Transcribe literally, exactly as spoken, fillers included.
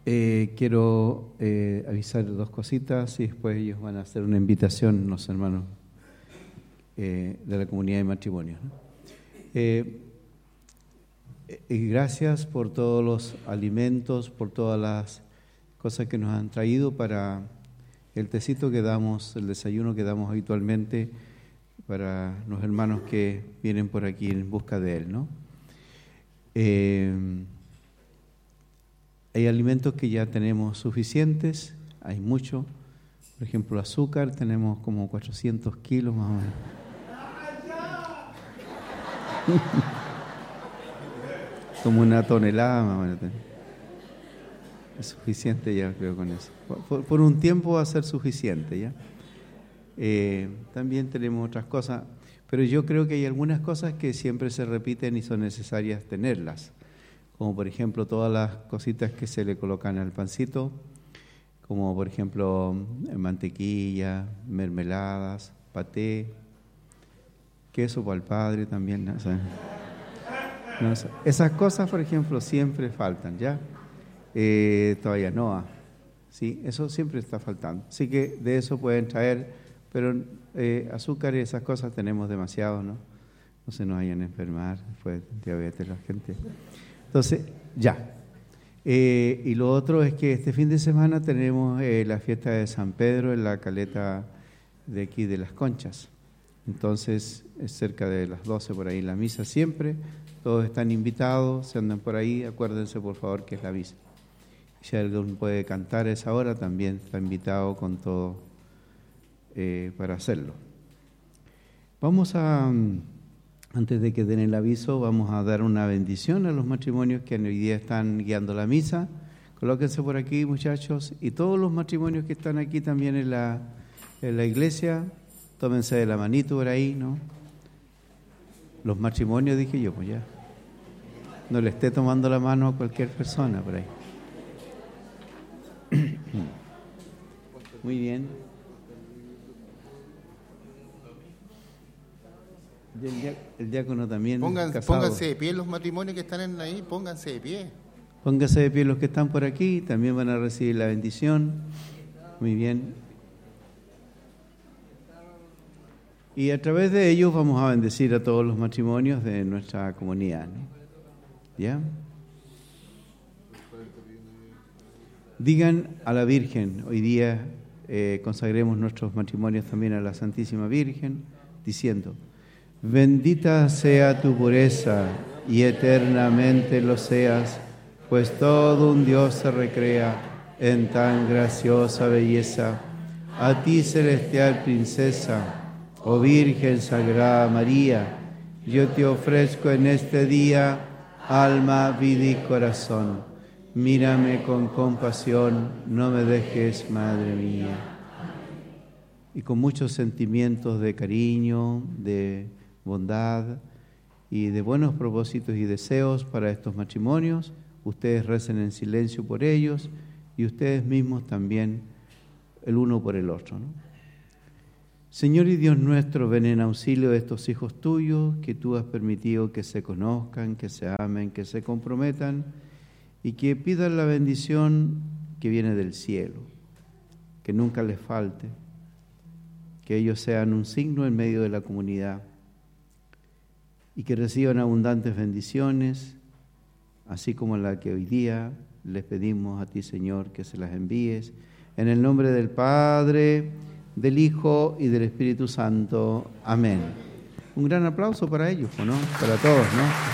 Eh, quiero eh, avisar dos cositas y después ellos van a hacer una invitación, los hermanos eh, de la comunidad de matrimonios, ¿no? Eh, y gracias por todos los alimentos, por todas las cosas que nos han traído para el tecito que damos, el desayuno que damos habitualmente para los hermanos que vienen por aquí en busca de él, ¿no? Eh, hay alimentos que ya tenemos suficientes, hay mucho. Por ejemplo, azúcar, tenemos como cuatrocientos kilos más o menos. Como una tonelada más o menos. Es suficiente ya, creo, con eso. Por, por un tiempo va a ser suficiente, ¿ya? Eh, también tenemos otras cosas, pero yo creo que hay algunas cosas que siempre se repiten y son necesarias tenerlas, como por ejemplo todas las cositas que se le colocan al pancito, como por ejemplo mantequilla, mermeladas, paté, queso para el padre también, ¿no? O sea, no, esas cosas, por ejemplo, siempre faltan, ¿ya? Eh, todavía no, ¿sí? Eso siempre está faltando, así que de eso pueden traer, pero eh, azúcar y esas cosas tenemos demasiado, ¿no? No se nos vayan a enfermar después de diabetes la gente. Entonces, ya. Eh, y lo otro es que este fin de semana tenemos eh, la fiesta de San Pedro en la caleta de aquí de Las Conchas. Entonces, es cerca de las doce por ahí la misa siempre. Todos están invitados, se andan por ahí, acuérdense por favor que es la misa. Si alguien puede cantar a esa hora, también está invitado con todo eh, para hacerlo. Vamos a... Antes de que den el aviso, vamos a dar una bendición a los matrimonios que hoy día están guiando la misa. Colóquense por aquí, muchachos, y todos los matrimonios que están aquí también en la, en la iglesia, tómense de la manito por ahí, ¿no? Los matrimonios, dije yo, pues ya. No le esté tomando la mano a cualquier persona por ahí. Muy bien. El, el diácono también. Pongan, pónganse de pie los matrimonios que están en ahí, pónganse de pie. Pónganse de pie los que están por aquí, también van a recibir la bendición. Muy bien. Y a través de ellos vamos a bendecir a todos los matrimonios de nuestra comunidad, ¿no? ¿Ya? Digan a la Virgen, hoy día eh, consagremos nuestros matrimonios también a la Santísima Virgen, diciendo: bendita sea tu pureza y eternamente lo seas, pues todo un Dios se recrea en tan graciosa belleza. A ti, celestial princesa, oh Virgen Sagrada María, yo te ofrezco en este día alma, vida y corazón. Mírame con compasión, no me dejes, Madre mía. Y con muchos sentimientos de cariño, de bondad y de buenos propósitos y deseos para estos matrimonios, ustedes recen en silencio por ellos y ustedes mismos también el uno por el otro, ¿no? Señor y Dios nuestro, ven en auxilio de estos hijos tuyos que tú has permitido que se conozcan, que se amen, que se comprometan y que pidan la bendición que viene del cielo, que nunca les falte, que ellos sean un signo en medio de la comunidad y que reciban abundantes bendiciones, así como la que hoy día les pedimos a ti, Señor, que se las envíes. En el nombre del Padre, del Hijo y del Espíritu Santo. Amén. Un gran aplauso para ellos, ¿no? Para todos, ¿no?